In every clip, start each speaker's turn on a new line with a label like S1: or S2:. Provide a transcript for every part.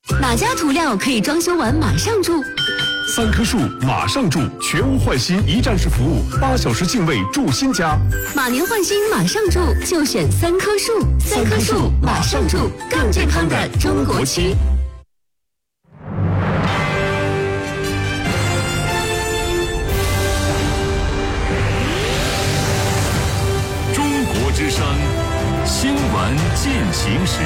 S1: 哪家涂料可以装修完马上住
S2: ？3棵树马上住，全屋换新一站式服务，8小时净位住新家。
S1: 马年换新马上住，就选3棵树。3棵树马上住，更健康的中国区。
S3: 中国之声，新闻进行时。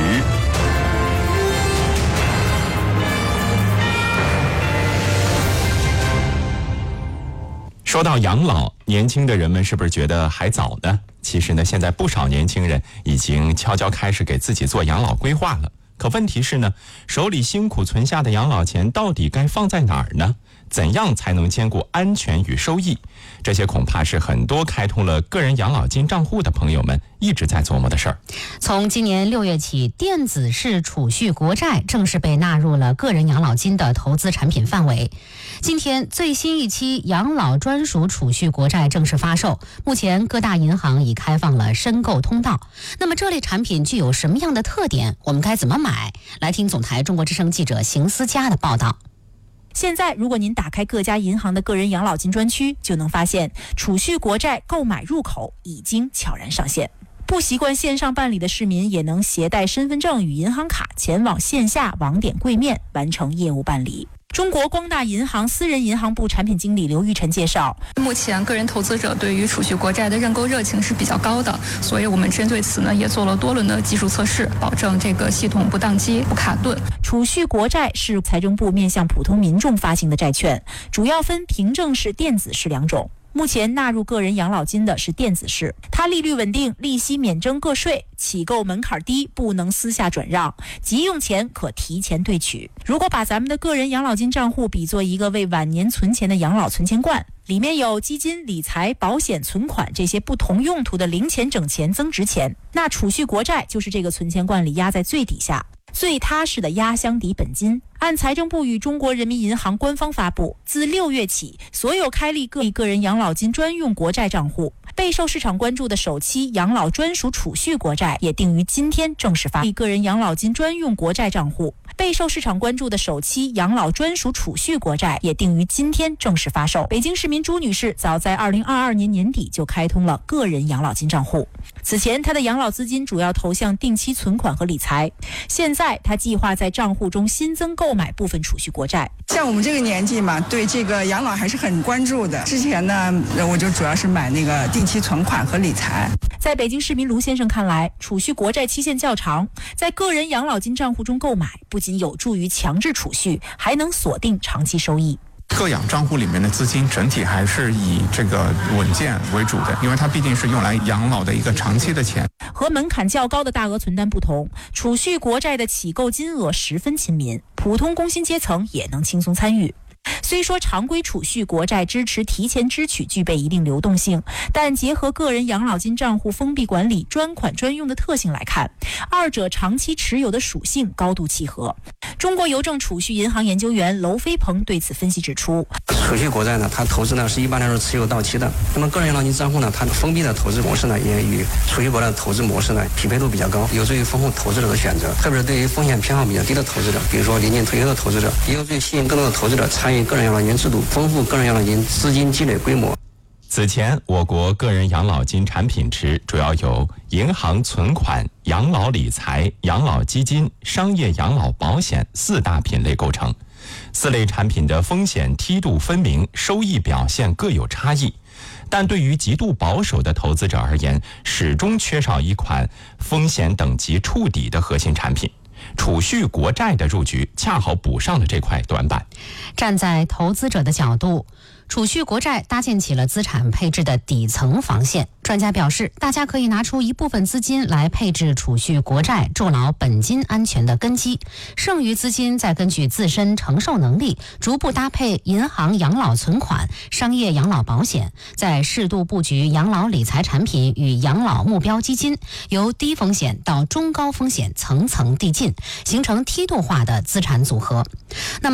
S4: 说到养老，年轻的人们是不是觉得还早呢？其实呢，现在不少年轻人已经悄悄开始给自己做养老规划了。可问题是呢，手里辛苦存下的养老钱到底该放在哪儿呢？怎样才能兼顾安全与收益？这些恐怕是很多开通了个人养老金账户的朋友们一直在琢磨的事儿。
S5: 从今年6月起，电子式储蓄国债正式被纳入了个人养老金的投资产品范围。今天，最新一期养老专属储蓄国债正式发售，目前各大银行已开放了申购通道。那么这类产品具有什么样的特点？我们该怎么买？来听总台中国之声记者邢思佳的报道。
S6: 现在，如果您打开各家银行的个人养老金专区，就能发现储蓄国债购买入口已经悄然上线。不习惯线上办理的市民也能携带身份证与银行卡前往线下网点柜面完成业务办理。中国光大银行私人银行部产品经理刘玉晨介绍，
S7: 目前个人投资者对于储蓄国债的认购热情是比较高的，所以我们针对此呢也做了多轮的技术测试，保证这个系统不宕机、不卡顿。
S6: 储蓄国债是财政部面向普通民众发行的债券，主要分凭证式、电子式2种。目前纳入个人养老金的是电子式，它利率稳定，利息免征个税，起购门槛低，不能私下转让，急用钱可提前兑取。如果把咱们的个人养老金账户比作一个为晚年存钱的养老存钱罐，里面有基金、理财、保险、存款这些不同用途的零钱、整钱、增值钱，那储蓄国债就是这个存钱罐里压在最底下，最踏实的压箱底本金。按财政部与中国人民银行官方发布，自6月起，所有开立个人养老金专用国债账户，备受市场关注的首期养老专属储蓄国债也定于今天正式发布。个人养老金专用国债账户，备受市场关注的首期养老专属储蓄国债也定于今天正式发售。北京市民朱女士早在2022年年底就开通了个人养老金账户，此前她的养老资金主要投向定期存款和理财，现在她计划在账户中新增购买部分储蓄国债。
S8: 像我们这个年纪嘛，对这个养老还是很关注的。之前呢，我就主要是买那个定期存款和理财。
S6: 在北京市民卢先生看来，储蓄国债期限较长，在个人养老金账户中购买，不仅有助于强制储蓄，还能锁定长期收益。
S9: 个养账户里面的资金整体还是以这个稳健为主的，因为它毕竟是用来养老的一个长期的钱。
S6: 和门槛较高的大额存单不同，储蓄国债的起购金额十分亲民，普通工薪阶层也能轻松参与。虽说常规储蓄国债支持提前支取，具备一定流动性，但结合个人养老金账户封闭管理、专款专用的特性来看，二者长期持有的属性高度契合。中国邮政储蓄银行研究员娄飞鹏对此分析指出，
S10: 储蓄国债呢，它投资呢是一般来说持有到期的。那么个人养老金账户呢，它的封闭的投资模式呢，也与储蓄国债的投资模式呢匹配度比较高，有助于丰富投资者的选择。特别是对于风险偏好比较低的投资者，比如说临近退休的投资者，也有助于吸引更多的投资者参与个人养老金制度，丰富个人养老金资金积累规模。
S4: 此前，我国个人养老金产品池主要由银行存款、养老理财、养老基金、商业养老保险4大品类构成。4类产品的风险梯度分明，收益表现各有差异。但对于极度保守的投资者而言，始终缺少一款风险等级触底的核心产品。储蓄国债的入局恰好补上了这块短板。
S5: 站在投资者的角度，储蓄国债搭建起了资产配置的底层防线。专家表示，大家可以拿出一部分资金来配置储蓄国债，筑牢本金安全的根基，剩余资金再根据自身承受能力，逐步搭配银行养老存款、商业养老保险，再适度布局养老理财产品与养老目标基金，由低风险到中高风险层层递进，形成梯度化的资产组合。